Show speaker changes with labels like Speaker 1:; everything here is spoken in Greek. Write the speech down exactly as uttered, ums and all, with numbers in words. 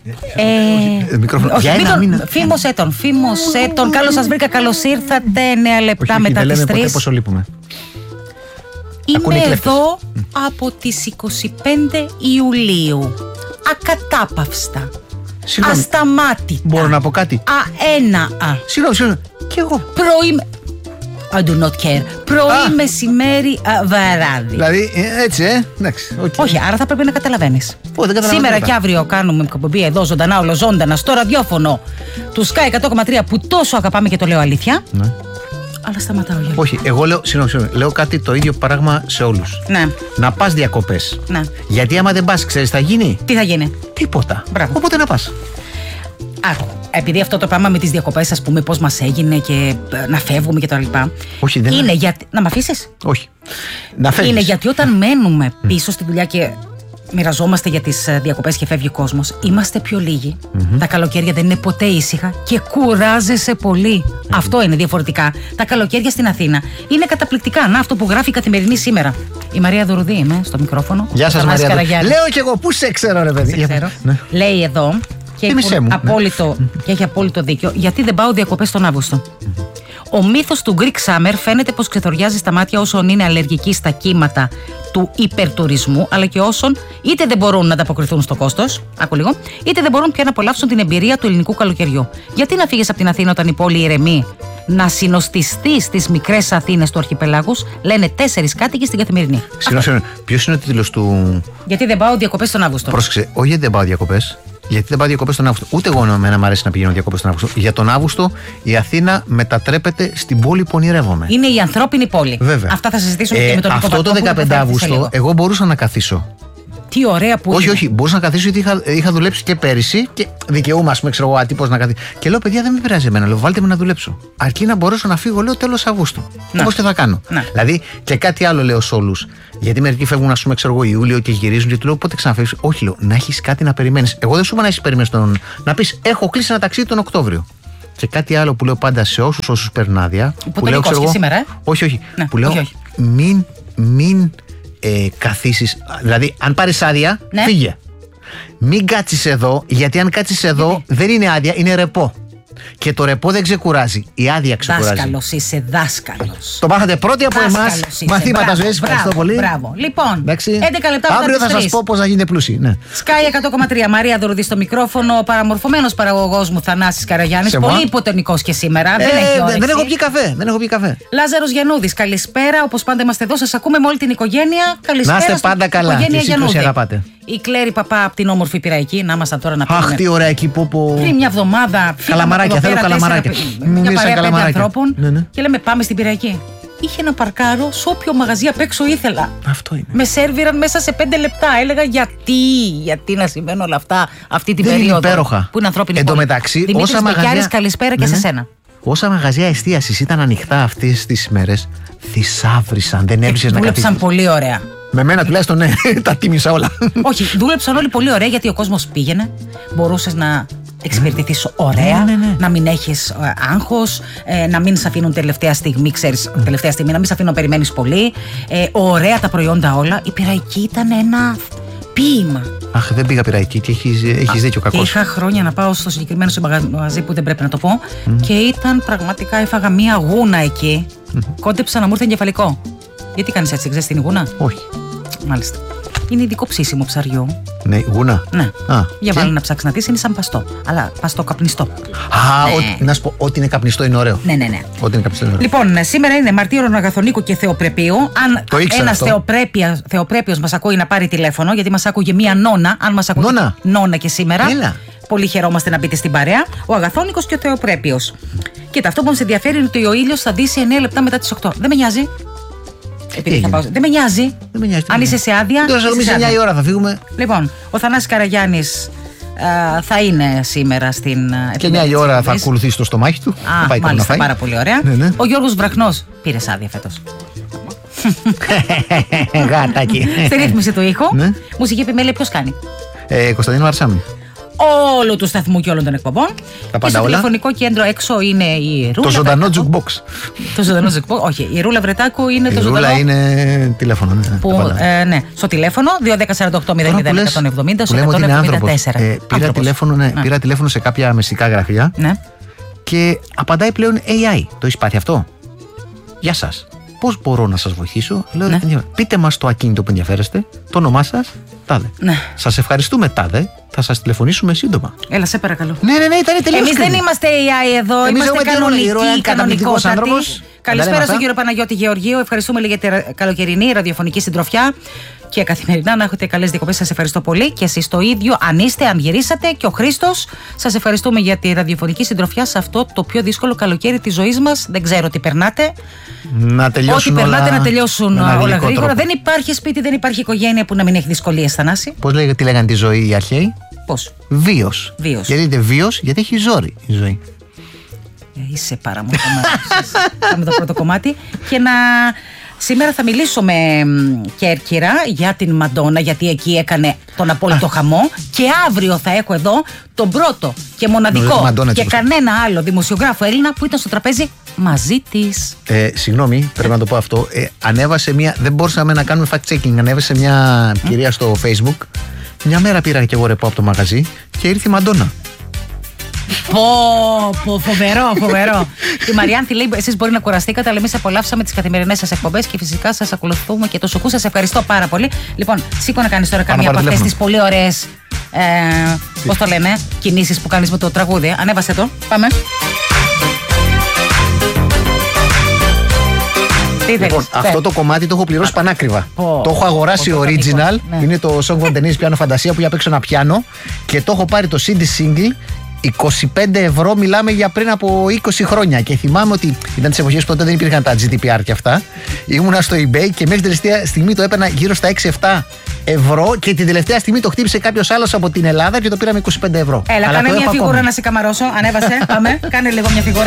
Speaker 1: Ε, μικρόφωνο. Για ένα μήνα. Φήμωσέ τον, φήμωσέ τον. Καλώς σας βρήκα, καλώς ήρθατε. Νέα λεπτά μετά τις τρεις.
Speaker 2: Δεν λέμε ποτέ πόσο λείπουμε.
Speaker 1: Είμαι εδώ από τις είκοσι πέντε Ιουλίου. Ακατάπαυστα.
Speaker 2: Συγγνώμη.
Speaker 1: Ασταμάτητα.
Speaker 2: Μπορώ να πω κάτι?
Speaker 1: Αέναα.
Speaker 2: Συγγνώμη, συγγνώμη. Κι εγώ.
Speaker 1: Πρωί. I do not care. Πρωί, μεσημέρι, βράδυ.
Speaker 2: Δηλαδή, έτσι, ε. Εντάξει, okay.
Speaker 1: Όχι, άρα θα πρέπει να καταλαβαίνεις. Σήμερα και αύριο κάνουμε εκπομπή εδώ ζωντανά, ολοζώντανα, στο ραδιόφωνο του Sky εκατό κόμμα τρία που τόσο αγαπάμε και το λέω αλήθεια.
Speaker 2: Ναι.
Speaker 1: Αλλά σταματάω για.
Speaker 2: Όχι, εγώ λέω, συγγνώμη, συγγνώμη, λέω κάτι το ίδιο πράγμα σε όλους.
Speaker 1: Ναι.
Speaker 2: Να πας διακοπές.
Speaker 1: Ναι.
Speaker 2: Γιατί άμα δεν πας, ξέρεις, θα γίνει.
Speaker 1: Τι θα γίνει?
Speaker 2: Τίποτα.
Speaker 1: Μπράβο.
Speaker 2: Οπότε να πας.
Speaker 1: Άκου. Επειδή αυτό το πράγμα με τις διακοπές, ας πούμε, πώς μας έγινε και να φεύγουμε και τα λοιπά.
Speaker 2: Όχι, δεν
Speaker 1: είναι γιατί. Να μ' αφήσεις?
Speaker 2: Όχι. Να φεύγεις.
Speaker 1: Είναι γιατί όταν μένουμε πίσω στη δουλειά και μοιραζόμαστε για τις διακοπές και φεύγει ο κόσμος, είμαστε πιο λίγοι. Mm-hmm. Τα καλοκαίρια δεν είναι ποτέ ήσυχα και κουράζεσαι πολύ. Mm-hmm. Αυτό είναι διαφορετικά. Τα καλοκαίρια στην Αθήνα είναι καταπληκτικά. Να, αυτό που γράφει η Καθημερινή σήμερα. Η Μαρία Δουρουδή είμαι στο μικρόφωνο.
Speaker 2: Γεια σας, Μαρία Δουρουδή. Λέω κι εγώ, πού σε ξέρω, ρε παιδί.
Speaker 1: Σε ξέρω. Ναι. Λέει εδώ. Και, έχει απόλυτο, και έχει απόλυτο δίκιο. Γιατί δεν πάω διακοπές τον Αύγουστο. Ο μύθος του Greek Summer φαίνεται πως ξεθοριάζει στα μάτια όσων είναι αλλεργικοί στα κύματα του υπερτουρισμού, αλλά και όσων είτε δεν μπορούν να ανταποκριθούν στο κόστος, άκου λίγο, είτε δεν μπορούν πια να απολαύσουν την εμπειρία του ελληνικού καλοκαιριού. Γιατί να φύγεις από την Αθήνα όταν η πόλη ηρεμεί, να συνοστιστείς στις μικρές Αθήνες του αρχιπελάγους, λένε τέσσερις κάτοικοι στην Καθημερινή.
Speaker 2: Συγγνώμη, ποιος είναι ο τίτλος του.
Speaker 1: Γιατί δεν πάω διακοπές τον Αύγουστο.
Speaker 2: Πρόσεξε, όχι γιατί δεν πάω διακοπές. Γιατί δεν πάω διακοπές τον Αύγουστο. Ούτε εγώ εμένα μου αρέσει να πηγαίνω διακοπές τον Αύγουστο. Για τον Αύγουστο η Αθήνα μετατρέπεται στην πόλη που ονειρεύομαι.
Speaker 1: Είναι η ανθρώπινη πόλη.
Speaker 2: Βέβαια.
Speaker 1: Αυτά θα συζητήσουμε ε, και με τον Νίκο.
Speaker 2: Αυτό το δεκαπέντε Αύγουστο εγώ μπορούσα να καθίσω.
Speaker 1: Τι ωραία που
Speaker 2: όχι,
Speaker 1: είναι.
Speaker 2: όχι, μπορούσα να καθίσω γιατί είχα, είχα δουλέψει και πέρυσι και δικαιούμαι, α πούμε, ξέρω εγώ, άτυπος να καθίσω. Και λέω, παιδιά, δεν με πειράζει εμένα. Λέω, βάλτε με να δουλέψω. Αρκεί να μπορέσω να φύγω, λέω, τέλος Αυγούστου. Όπως και θα κάνω. Να. Δηλαδή, και κάτι άλλο λέω σε όλους. Γιατί μερικοί φεύγουν, α πούμε, ξέρω εγώ, Ιούλιο και γυρίζουν και του λέω, πότε ξαναφεύγεις. Όχι, λέω, να έχεις κάτι να περιμένεις. Εγώ δεν σου είπα να έχεις περιμένει τον. Να πεις, έχω κλείσει ένα ταξίδι τον Οκτώβριο. Και κάτι άλλο που λέω πάντα σε όσους όσους παίρνουν άδεια.
Speaker 1: Που λέω, ξέρω εγώ. Σήμερα, ε?
Speaker 2: Όχι, όχι.
Speaker 1: Ναι,
Speaker 2: που λέω,
Speaker 1: όχι, όχι.
Speaker 2: μην. μην Ε, καθίσεις, δηλαδή αν πάρεις άδεια, ναι. Φύγε. Μην κάτσεις εδώ, γιατί αν κάτσεις εδώ ναι. Δεν είναι άδεια, είναι ρεπό. Και το ρεπό δεν ξεκουράζει. Η άδεια ξεκουράζει.
Speaker 1: Δάσκαλος είσαι, δάσκαλος.
Speaker 2: Το μάθατε πρώτοι από εμάς. Μαθήματα ζωής. Ευχαριστώ πολύ.
Speaker 1: Μπράβο. Λοιπόν,
Speaker 2: εντάξει.
Speaker 1: έντεκα λεπτά
Speaker 2: αύριο θα σας πω πώς να γίνετε πλούσιοι. Ναι.
Speaker 1: Sky εκατό κόμμα τρία. Μαρία Δουρουδή στο μικρόφωνο. Ο παραμορφωμένος παραγωγός μου Θανάσης Καραγιάννης. Πολύ υποτονικός και σήμερα. Ε, δεν έχει όρεξη.
Speaker 2: Δεν έχω πιει καφέ. Δεν έχω πιει καφέ.
Speaker 1: Λάζαρος Γιαννούδης. Καλησπέρα. Όπως πάντα είμαστε εδώ. Σας ακούμε με όλη την οικογένεια. Καλησπέρα.
Speaker 2: Να είστε πάντα καλά.
Speaker 1: Η Κλέρη Παπά από την όμορφη Πυραϊκή. Να ήμασταν τώρα να πούμε.
Speaker 2: Αχ, τι ωραία εκεί που.
Speaker 1: Πριν μια εβδομάδα.
Speaker 2: Καλαμαράκια, θέλω καλαμαράκια.
Speaker 1: Μια παρέα πέντε ανθρώπων. Ναι, ναι. Και λέμε πάμε στην Πυραϊκή. Είχε ένα παρκάρο σε όποιο μαγαζί απ' έξω ήθελα.
Speaker 2: Αυτό είναι.
Speaker 1: Με σέρβιραν μέσα σε πέντε λεπτά. Έλεγα γιατί, γιατί να συμβαίνουν όλα αυτά αυτή την
Speaker 2: δεν
Speaker 1: περίοδο.
Speaker 2: Είναι υπέροχα.
Speaker 1: Που είναι ανθρώπινη
Speaker 2: πόλη. Εν τω μεταξύ,
Speaker 1: όσα μαγαζιά. Καλησπέρα και ναι, σε σένα.
Speaker 2: Όσα μαγαζιά εστίασης ήταν ανοιχτά αυτές τις μέρες, θησάβρισαν. Δεν έβρισκες να καθίσεις.
Speaker 1: Δούλεψαν πολύ ωραία.
Speaker 2: Με μένα τουλάχιστον ναι, τα τίμησα όλα.
Speaker 1: Όχι, δούλεψαν όλοι πολύ ωραία γιατί ο κόσμος πήγαινε. Μπορούσες να εξυπηρετηθείς ωραία, ναι, ναι, ναι. Να μην έχεις ε, άγχος, ε, να μην σε αφήνουν τελευταία στιγμή, ξέρεις, mm. τελευταία στιγμή, να μην σε αφήνουν να περιμένεις πολύ. Ε, ωραία τα προϊόντα όλα. Η Πυραϊκή ήταν ένα ποίημα.
Speaker 2: Αχ, δεν πήγα Πυραϊκή και έχεις, έχεις δίκιο, κακός.
Speaker 1: Και είχα χρόνια να πάω στο συγκεκριμένο μαγαζί που δεν πρέπει να το πω mm. και ήταν πραγματικά, έφαγα μία γούνα εκεί. Mm. Κόντεψα να μου έρθει εγκεφαλικό. Γιατί κάνεις έτσι, ξέρεις την γούνα?
Speaker 2: Όχι.
Speaker 1: Μάλιστα. Είναι ειδικό ψήσιμο ψαριού.
Speaker 2: Ναι, γούνα.
Speaker 1: Ναι.
Speaker 2: Α,
Speaker 1: για βάλει να ψάξει να δεις, είναι σαν παστό. Αλλά παστό καπνιστό.
Speaker 2: Α, ναι. ό, να σου πω, ό,τι είναι καπνιστό είναι ωραίο.
Speaker 1: Ναι, ναι, ναι.
Speaker 2: Ό,τι είναι καπνιστό είναι ωραίο.
Speaker 1: Λοιπόν, σήμερα είναι μαρτύρων Αγαθονίκου και Θεοπρεπίου. Αν ένας Θεοπρέπιος μας ακούει να πάρει τηλέφωνο, γιατί μας άκουγε μία νόνα. Αν μας ακούει
Speaker 2: νόνα.
Speaker 1: νόνα και σήμερα.
Speaker 2: Έλα.
Speaker 1: Πολύ χαιρόμαστε να μπείτε στην παρέα. Ο Αγαθόνικος και ο Θεοπρέπιος. Κοίτα, αυτό που μας ενδιαφέρει είναι ότι ο ήλιος θα δύσει εννιά λεπτά μετά τις οκτώ. Δεν με νοιάζει. Επειδή θα πάω... Δεν με νοιάζει.
Speaker 2: Δεν με νοιάζει.
Speaker 1: Αν είσαι σε άδεια.
Speaker 2: Τώρα σε εννιά η ώρα θα φύγουμε.
Speaker 1: Λοιπόν, ο Θανάσης Καραγιάννης α, θα είναι σήμερα στην.
Speaker 2: Και εννιά η ώρα θα ακολουθήσει το στομάχι του.
Speaker 1: Α, πάει μάλιστα, πάρα πολύ ωραία.
Speaker 2: Ναι, ναι.
Speaker 1: Ο Γιώργος Βραχνός πήρε άδεια φέτος.
Speaker 2: Γάτακι.
Speaker 1: Στη ρύθμιση του ήχου. Ναι. Μουσική επιμέλεια ποιος κάνει?
Speaker 2: Ε, Κωνσταντίνο Αρσάμι.
Speaker 1: όλου του σταθμού και όλων των εκπομπών.
Speaker 2: Τα
Speaker 1: και στο
Speaker 2: όλα.
Speaker 1: τηλεφωνικό κέντρο έξω είναι η Ρούλα.
Speaker 2: Το ζωντανό jukebox.
Speaker 1: Το ζωντανό jukebox. Όχι, η Ρούλα Βρετάκου είναι
Speaker 2: η
Speaker 1: το ζωντανό.
Speaker 2: Η Ρούλα είναι τηλέφωνο. Ναι,
Speaker 1: που, ε, ναι, στο τηλέφωνο δύο ένα μηδέν οκτώ μηδέν μηδέν εκατόν εβδομήντα στο εκατόν εβδομήντα τέσσερα.
Speaker 2: Ε, πήρα, τηλέφωνο, ναι, ναι. πήρα τηλέφωνο σε κάποια μυστικά γραφεία
Speaker 1: ναι.
Speaker 2: και απαντάει πλέον έι άι. Το έχεις πάθει αυτό? Γεια σας. Πώς μπορώ να σας βοηθήσω? Λέω, ναι. Πείτε μας το ακίνητο που ενδιαφέρεστε, το όνομά σας, τάδε.
Speaker 1: Ναι.
Speaker 2: Σας ευχαριστούμε, τάδε. Θα σας τηλεφωνήσουμε σύντομα.
Speaker 1: Έλα, σε παρακαλώ.
Speaker 2: Ναι, ναι, ναι, ήταν τελείως.
Speaker 1: Εμείς δεν είμαστε έι άι εδώ,
Speaker 2: Εμείς
Speaker 1: είμαστε κανονικοί, κανονικότατοι. Καλησπέρα στον κύριο Παναγιώτη Γεωργίου. Ευχαριστούμε για τη καλοκαιρινή ραδιοφωνική συντροφιά και καθημερινά να έχετε καλές διακοπές. Σας ευχαριστώ πολύ. Και εσείς το ίδιο, αν είστε, αν γυρίσατε. Και ο Χρήστος, σας ευχαριστούμε για τη ραδιοφωνική συντροφιά σε αυτό το πιο δύσκολο καλοκαίρι της ζωής μας. Δεν ξέρω τι περνάτε.
Speaker 2: Να τελειώσουν.
Speaker 1: Ό,τι περνάτε
Speaker 2: όλα...
Speaker 1: να τελειώσουν όλα γρήγορα.
Speaker 2: Τρόπο.
Speaker 1: Δεν υπάρχει σπίτι, δεν υπάρχει οικογένεια που να μην έχει δυσκολίες, Θανάση.
Speaker 2: Πώς λέγανε, τι λέγανε τη ζωή οι αρχαίοι?
Speaker 1: Πώς?
Speaker 2: Βίος.
Speaker 1: Βίος.
Speaker 2: Γιατί είναι βίος, γιατί έχει ζόρι η ζωή.
Speaker 1: Είσαι παραμορφωμένος. Πάμε το πρώτο κομμάτι. Και να... Σήμερα θα μιλήσω με Κέρκυρα για την Μαντόνα, γιατί εκεί έκανε τον απόλυτο χαμό. Και αύριο θα έχω εδώ τον πρώτο και μοναδικό Μαντόνα, και κανένα άλλο δημοσιογράφο Έλληνα που ήταν στο τραπέζι μαζί της.
Speaker 2: Ε, συγγνώμη, πρέπει να το πω αυτό. Ε, ανέβασε μια. Δεν μπορούσαμε να κάνουμε fact-checking. Ανέβασε μια mm. κυρία στο Facebook. Μια μέρα πήρα και εγώ ρεπό από το μαγαζί και ήρθε η Μαντόνα.
Speaker 1: Πω, πω, φοβερό, φοβερό. Η Μαριάνθη λέει: εσείς μπορεί να κουραστήκατε, αλλά εμείς απολαύσαμε τις καθημερινές σας εκπομπές και φυσικά σας ακολουθούμε και το σουκού. Σας ευχαριστώ πάρα πολύ. Λοιπόν, σήκω να κάνεις τώρα καμία από αυτές τις πολύ ωραίες, ε, πώς το λένε, κινήσεις που κάνεις με το τραγούδι. Ανέβασε το. Πάμε.
Speaker 2: Λοιπόν, αυτό το κομμάτι το έχω πληρώσει πανάκριβα. Oh, το έχω αγοράσει oh, original. Ναι. Είναι το Song for Denise Piano Φαντασία που για παίξω ένα πιάνο. Και το έχω πάρει το σι ντι single. είκοσι πέντε ευρώ, μιλάμε για πριν από είκοσι χρόνια. Και θυμάμαι ότι ήταν τις εποχές που τότε δεν υπήρχαν τα τζι ντι πι αρ και αυτά. Ήμουνα στο eBay και μέχρι την τελευταία στιγμή το έπαιρνα γύρω στα έξι επτά ευρώ. Και την τελευταία στιγμή το χτύπησε κάποιος άλλος από την Ελλάδα και το πήραμε είκοσι πέντε ευρώ.
Speaker 1: Έλα, αλλά κάνε μια φιγούρα ακόμα να σε καμαρώσω. Ανέβασε, πάμε. Κάνε λίγο μια φιγούρα.